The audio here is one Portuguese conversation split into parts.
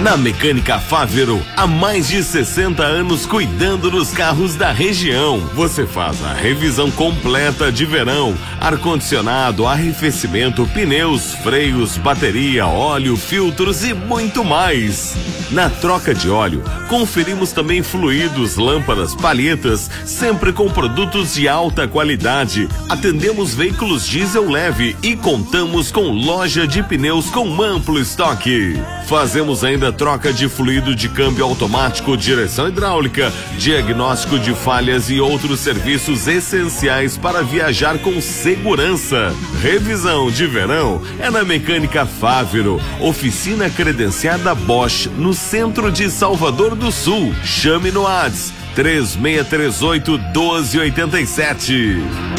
Na Mecânica Fávero, há mais de 60 anos cuidando dos carros da região. Você faz a revisão completa de verão, ar-condicionado, arrefecimento, pneus, freios, bateria, óleo, filtros e muito mais. Na troca de óleo, conferimos também fluidos, lâmpadas, palhetas, sempre com produtos de alta qualidade. Atendemos veículos diesel leve e contamos com loja de pneus com amplo estoque. Fazemos ainda troca de fluido de câmbio automático, direção hidráulica, diagnóstico de falhas e outros serviços essenciais para viajar com segurança. Revisão de verão é na Mecânica Fávero, oficina credenciada Bosch, no centro de Salvador do Sul. Chame no WhatsApp 3638-1287.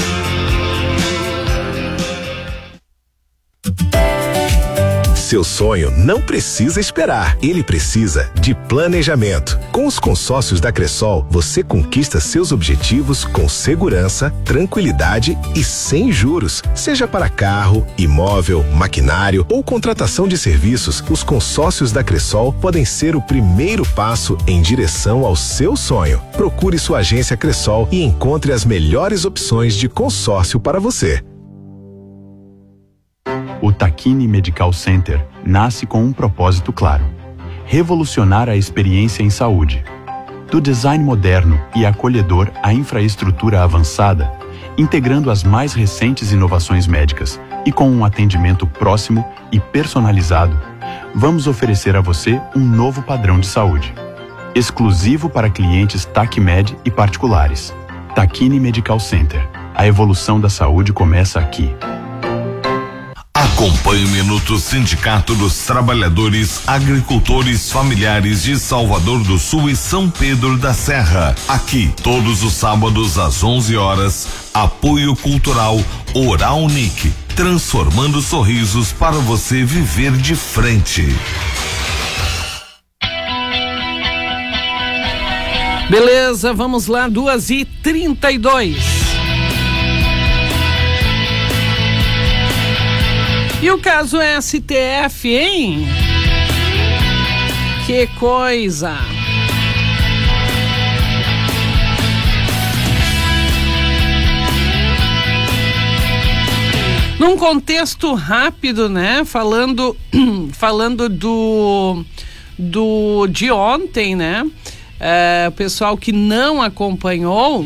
Seu sonho não precisa esperar, ele precisa de planejamento. Com os consórcios da Cressol, você conquista seus objetivos com segurança, tranquilidade e sem juros. Seja para carro, imóvel, maquinário ou contratação de serviços, os consórcios da Cressol podem ser o primeiro passo em direção ao seu sonho. Procure sua agência Cressol e encontre as melhores opções de consórcio para você. O Takini Medical Center nasce com um propósito claro: revolucionar a experiência em saúde. Do design moderno e acolhedor à infraestrutura avançada, integrando as mais recentes inovações médicas e com um atendimento próximo e personalizado, vamos oferecer a você um novo padrão de saúde, exclusivo para clientes TACMED e particulares. Takini Medical Center. A evolução da saúde começa aqui. Acompanhe o Minuto Sindicato dos Trabalhadores Agricultores Familiares de Salvador do Sul e São Pedro da Serra. Aqui, todos os sábados às 11 horas, apoio cultural Oral Unique, transformando sorrisos para você viver de frente. Beleza, vamos lá, 2h32. E o caso STF, hein? Que coisa! Num contexto rápido, né? Falando de ontem, né? O pessoal que não acompanhou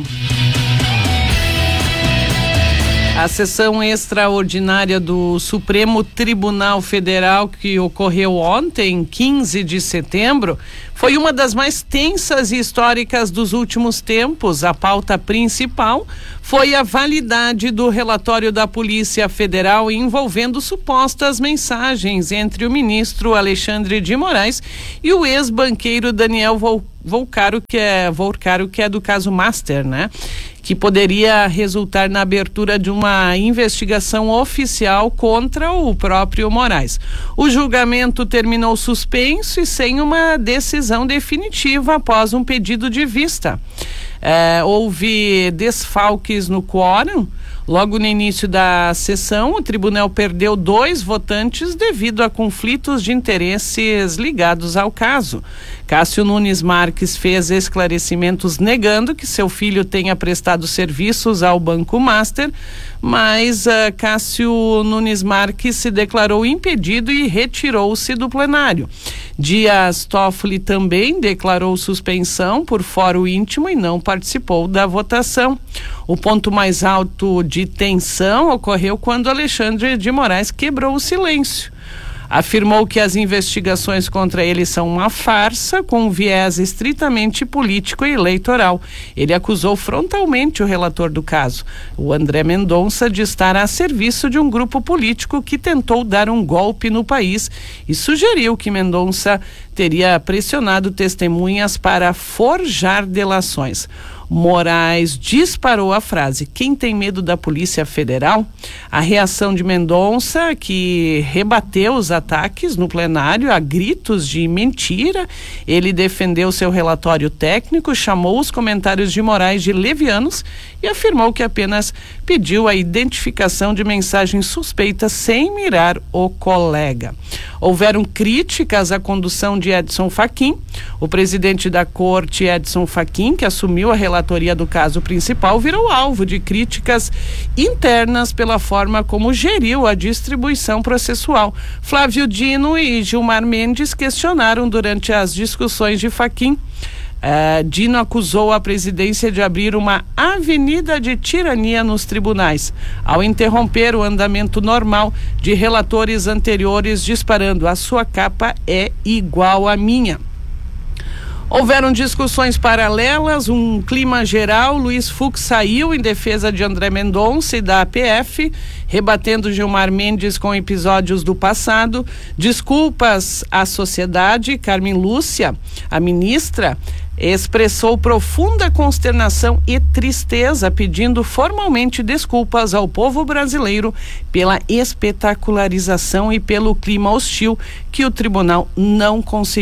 a sessão extraordinária do Supremo Tribunal Federal que ocorreu ontem, 15 de setembro, foi uma das mais tensas e históricas dos últimos tempos. A pauta principal foi a validade do relatório da Polícia Federal envolvendo supostas mensagens entre o ministro Alexandre de Moraes e o ex-banqueiro Daniel Volcaro, que é do caso Master, né? Que poderia resultar na abertura de uma investigação oficial contra o próprio Moraes. O julgamento terminou suspenso e sem uma decisão definitiva após um pedido de vista. Houve desfalques no quórum. Logo no início da sessão, o tribunal perdeu 2 votantes devido a conflitos de interesses ligados ao caso. Cássio Nunes Marques fez esclarecimentos negando que seu filho tenha prestado serviços ao Banco Master, mas Cássio Nunes Marques se declarou impedido e retirou-se do plenário. Dias Toffoli também declarou suspensão por fórum íntimo e não participou da votação. O ponto mais alto de tensão ocorreu quando Alexandre de Moraes quebrou o silêncio. Afirmou que as investigações contra ele são uma farsa com um viés estritamente político e eleitoral. Ele acusou frontalmente o relator do caso, o André Mendonça, de estar a serviço de um grupo político que tentou dar um golpe no país e sugeriu que Mendonça teria pressionado testemunhas para forjar delações. Moraes disparou a frase: quem tem medo da Polícia Federal? A reação de Mendonça, que rebateu os ataques no plenário a gritos de mentira. Ele defendeu seu relatório técnico, chamou os comentários de Moraes de levianos e afirmou que apenas pediu a identificação de mensagens suspeitas sem mirar o colega. Houveram críticas à condução de Edson Fachin. O presidente da corte, Edson Fachin, que assumiu a relatoria do caso principal, virou alvo de críticas internas pela forma como geriu a distribuição processual. Flávio Dino e Gilmar Mendes questionaram durante as discussões de Fachin. Dino acusou a presidência de abrir uma avenida de tirania nos tribunais, ao interromper o andamento normal de relatores anteriores, disparando: a sua capa é igual à minha. Houveram discussões paralelas, um clima geral. Luiz Fux saiu em defesa de André Mendonça e da APF, rebatendo Gilmar Mendes com episódios do passado. Desculpas à sociedade. Carmen Lúcia, a ministra, expressou profunda consternação e tristeza, pedindo formalmente desculpas ao povo brasileiro pela espetacularização e pelo clima hostil que o tribunal não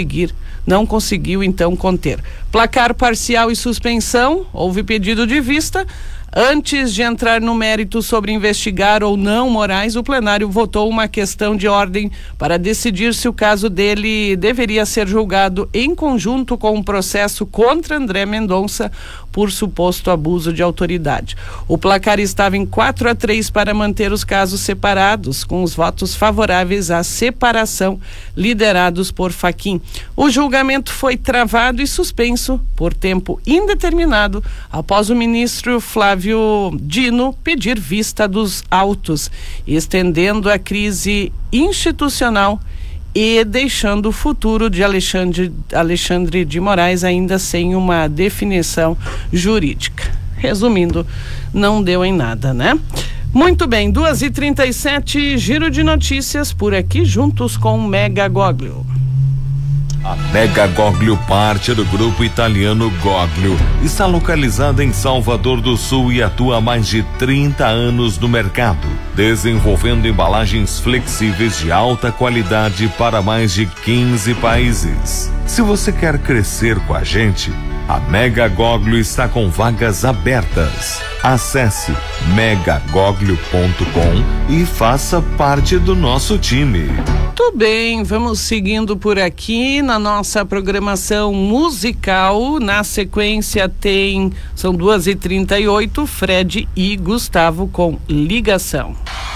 conseguiu então conter. Placar parcial e suspensão. Houve pedido de vista. Antes de entrar no mérito sobre investigar ou não Moraes, o plenário votou uma questão de ordem para decidir se o caso dele deveria ser julgado em conjunto com um processo contra André Mendonça por suposto abuso de autoridade. O placar estava em 4-3 para manter os casos separados, com os votos favoráveis à separação liderados por Fachin. O julgamento foi travado e suspenso por tempo indeterminado após o ministro Flávio Dino pedir vista dos autos, estendendo a crise institucional e deixando o futuro de Alexandre de Moraes ainda sem uma definição jurídica. Resumindo, não deu em nada, né? Muito bem, 2h37, giro de notícias por aqui, juntos com Mega Goglio. A Mega Goglio, parte do grupo italiano Goglio, está localizada em Salvador do Sul e atua há mais de 30 anos no mercado, desenvolvendo embalagens flexíveis de alta qualidade para mais de 15 países. Se você quer crescer com a gente, a Mega Goglio está com vagas abertas. Acesse megagoglio.com e faça parte do nosso time. Muito bem, vamos seguindo por aqui na nossa programação musical. Na sequência são 2h38, Fred e Gustavo com Ligação.